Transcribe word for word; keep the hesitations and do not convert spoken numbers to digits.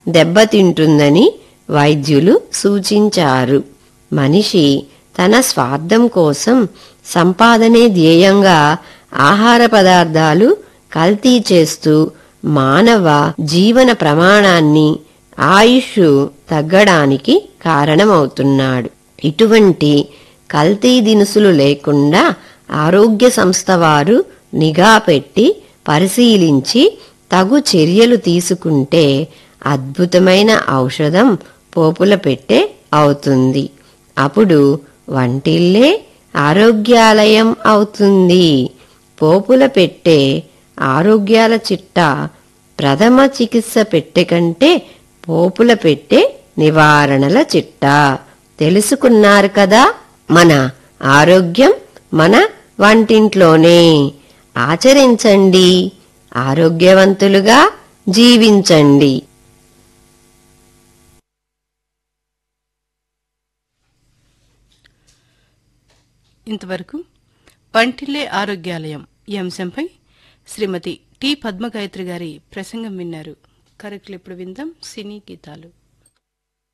దెబ్బతింటుందని వైద్యులు సూచించారు. మనిషి తన స్వార్థం కోసం సంపాదనే ధ్యేయంగా ఆహార పదార్థాలు కల్తీ చేస్తూ మానవ జీవన ప్రమాణాన్ని, ఆయుష్ తగ్గడానికి కారణమవుతున్నాడు. ఇటువంటి కల్తీ దినుసులు లేకుండా ఆరోగ్య సంస్థ వారు నిఘా పెట్టి పరిశీలించి తగు చర్యలు తీసుకుంటే అద్భుతమైన ఔషధం పోపుల పెట్టె అవుతుంది. అప్పుడు వంటిల్లే ఆరోగ్యాలయం అవుతుంది. పోపుల పెట్టె ఆరోగ్యాల చిట్టా ప్రథమ చికిత్స పెట్టె కంటే పోపుల పెట్టె నివారణల చిట్టా. తెలుసుకున్నారు కదా? మన ఆరోగ్యం మన వంటింట్లోనే. ఆచరించండి, ఆరోగ్యవంతులుగా జీవించండి. ఇంతవరకు వంటిల్లే ఆరోగ్యాలయం ఈ అంశంపై శ్రీమతి టి పద్మగాయత్రి గారి ప్రసంగం విన్నారు. కరెక్ట్లు ఇప్పుడు విందాం సినీ గీతాలు.